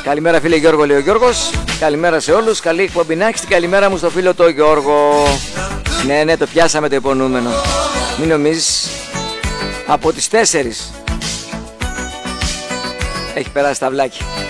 Καλημέρα φίλε Γιώργο, λέει ο Γιώργος. Καλημέρα σε όλους, καλή εκπομπή να έχεις. Την καλημέρα μου στο φίλο το Γιώργο. Ναι, το πιάσαμε το υπονοούμενο. Μην νομίζεις. Από τις 4 έχει περάσει ταυλάκι.